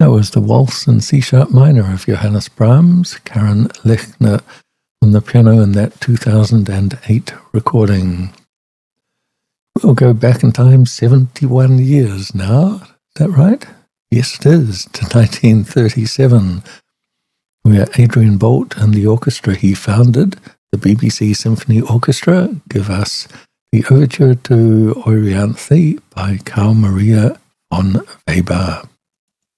That was the Waltz in C-sharp minor of Johannes Brahms, Karen Lechner on the piano in that 2008 recording. We'll go back in time 71 years now. Is that right? Yes, it is, to 1937, where Adrian Bolt and the orchestra he founded, the BBC Symphony Orchestra, give us the overture to Euryanthe by Carl Maria von Weber.